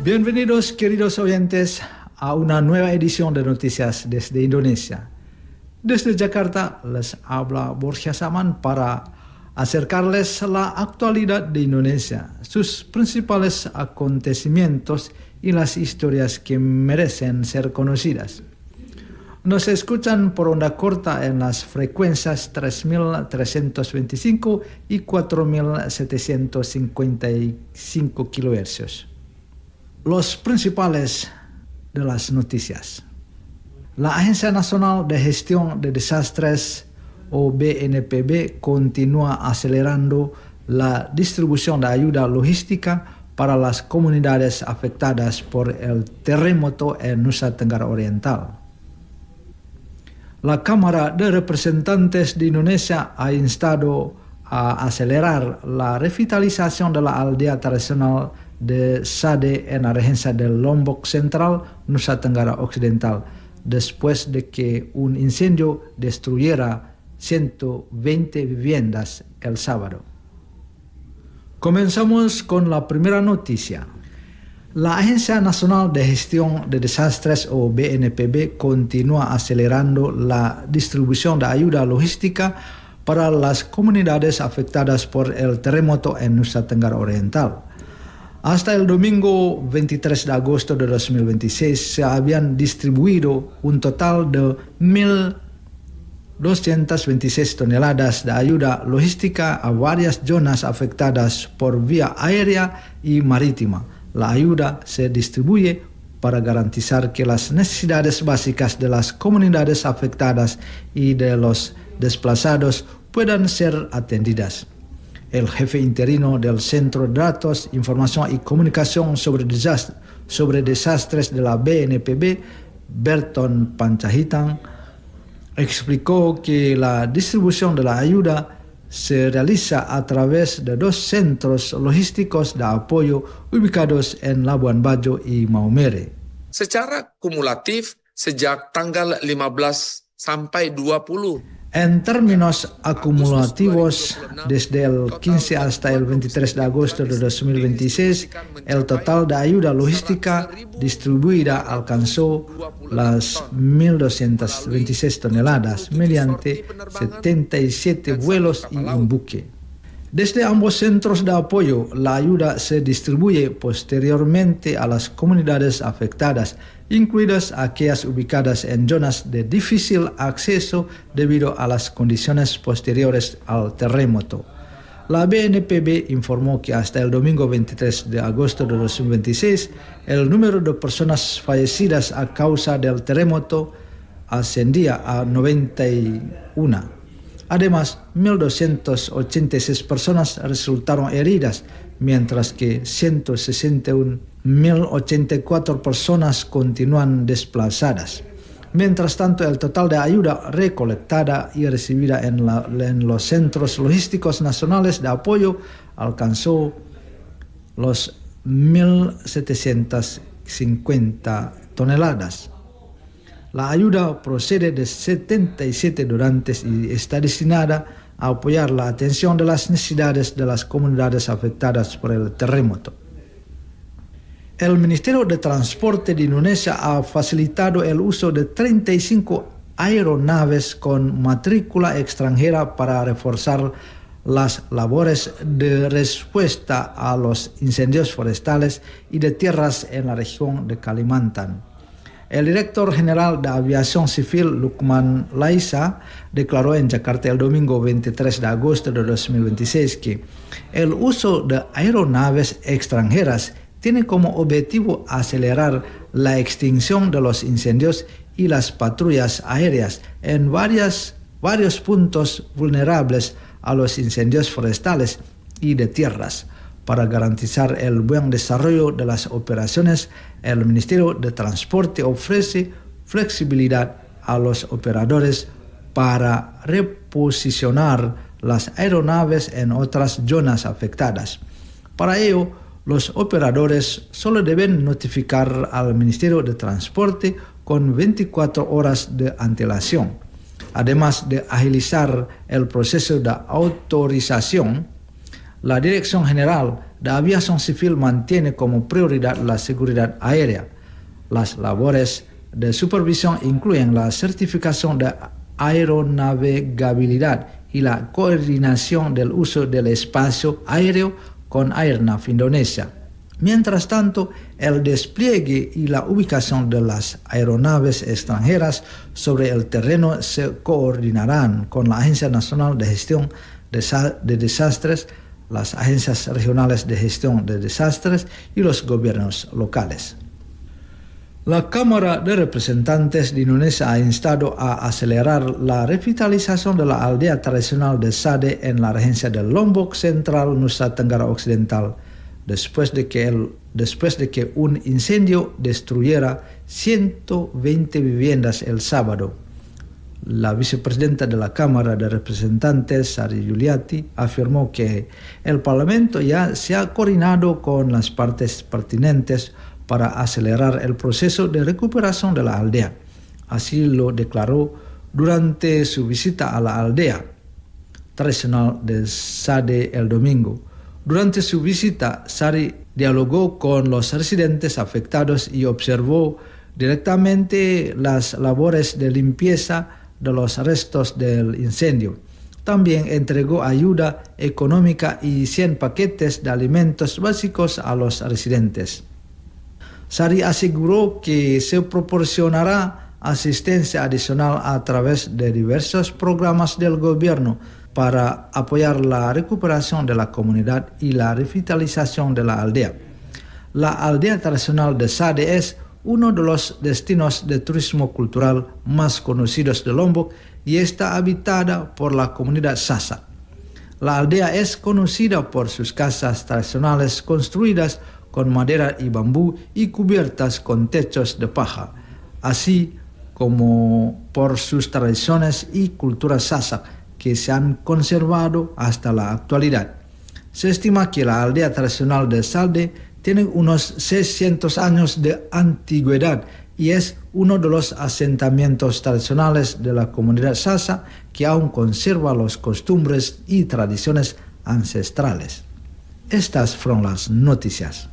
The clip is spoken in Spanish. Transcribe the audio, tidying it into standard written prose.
Bienvenidos, queridos oyentes, a una nueva edición de Noticias desde Indonesia. Desde Jakarta les habla Borja Saman para acercarles la actualidad de Indonesia, sus principales acontecimientos y las historias que merecen ser conocidas. Nos escuchan por onda corta en las frecuencias 3.325 y 4.755 kHz. Los principales de las noticias. La Agencia Nacional de Gestión de Desastres, o BNPB, continúa acelerando la distribución de ayuda logística para las comunidades afectadas por el terremoto en Nusa Tenggara Oriental. La Cámara de Representantes de Indonesia ha instado a acelerar la revitalización de la aldea tradicional de Sade en la regencia del Lombok Central, Nusa Tenggara Occidental, después de que un incendio destruyera 120 viviendas el sábado. Comenzamos con la primera noticia. La Agencia Nacional de Gestión de Desastres, o BNPB, continúa acelerando la distribución de ayuda logística para las comunidades afectadas por el terremoto en Nusa Tenggara Oriental. Hasta el domingo 23 de agosto de 2026 se habían distribuido un total de 1.226 toneladas de ayuda logística a varias zonas afectadas por vía aérea y marítima. La ayuda se distribuye para garantizar que las necesidades básicas de las comunidades afectadas y de los desplazados puedan ser atendidas. El jefe interino del Centro de Datos, Información y Comunicación sobre desastres de la BNPB, Berton Panjaitan, explicó que la distribución de la ayuda se realiza a través de 2 centros logísticos de apoyo ubicados en Labuan Bajo y Maumere. Secara kumulatif sejak tanggal 15 sampai 20. En términos acumulativos, desde el 15 hasta el 23 de agosto de 2026, el total de ayuda logística distribuida alcanzó las 1.226 toneladas mediante 77 vuelos y un buque. Desde ambos centros de apoyo, la ayuda se distribuye posteriormente a las comunidades afectadas, incluidas aquellas ubicadas en zonas de difícil acceso debido a las condiciones posteriores al terremoto. La BNPB informó que hasta el domingo 23 de agosto de 2026, el número de personas fallecidas a causa del terremoto ascendía a 91. Además, 1.286 personas resultaron heridas, mientras que 161.084 personas continúan desplazadas. Mientras tanto, el total de ayuda recolectada y recibida en los centros logísticos nacionales de apoyo alcanzó los 1.750 toneladas. La ayuda procede de 77 donantes y está destinada a apoyar la atención de las necesidades de las comunidades afectadas por el terremoto. El Ministerio de Transporte de Indonesia ha facilitado el uso de 35 aeronaves con matrícula extranjera para reforzar las labores de respuesta a los incendios forestales y de tierras en la región de Kalimantan. El director general de Aviación Civil, Lukman Laisa, declaró en Jakarta el domingo 23 de agosto de 2026 que el uso de aeronaves extranjeras tiene como objetivo acelerar la extinción de los incendios y las patrullas aéreas en varios puntos vulnerables a los incendios forestales y de tierras. Para garantizar el buen desarrollo de las operaciones, el Ministerio de Transporte ofrece flexibilidad a los operadores para reposicionar las aeronaves en otras zonas afectadas. Para ello, los operadores solo deben notificar al Ministerio de Transporte con 24 horas de antelación. Además de agilizar el proceso de autorización, La Dirección General de Aviación Civil mantiene como prioridad la seguridad aérea. Las labores de supervisión incluyen la certificación de aeronavegabilidad y la coordinación del uso del espacio aéreo con Airnav Indonesia. Mientras tanto, el despliegue y la ubicación de las aeronaves extranjeras sobre el terreno se coordinarán con la Agencia Nacional de Gestión de Desastres, las agencias regionales de gestión de desastres y los gobiernos locales. La Cámara de Representantes de Indonesia ha instado a acelerar la revitalización de la aldea tradicional de Sade en la regencia de Lombok Central, Nusa Tenggara Occidental, después de que un incendio destruyera 120 viviendas el sábado. La vicepresidenta de la Cámara de Representantes, Sari Yuliati, afirmó que el Parlamento ya se ha coordinado con las partes pertinentes para acelerar el proceso de recuperación de la aldea. Así lo declaró durante su visita a la aldea tradicional de Sade el domingo. Durante su visita, Sari dialogó con los residentes afectados y observó directamente las labores de limpieza de los restos del incendio. También entregó ayuda económica y 100 paquetes de alimentos básicos a los residentes. Sari aseguró que se proporcionará asistencia adicional a través de diversos programas del gobierno para apoyar la recuperación de la comunidad y la revitalización de la aldea. La aldea tradicional de Sade es uno de los destinos de turismo cultural más conocidos de Lombok y está habitada por la comunidad Sasak. La aldea es conocida por sus casas tradicionales construidas con madera y bambú y cubiertas con techos de paja, así como por sus tradiciones y cultura Sasak que se han conservado hasta la actualidad. Se estima que la aldea tradicional de Sade tiene unos 600 años de antigüedad y es uno de los asentamientos tradicionales de la comunidad Sasak que aún conserva las costumbres y tradiciones ancestrales. Estas fueron las noticias.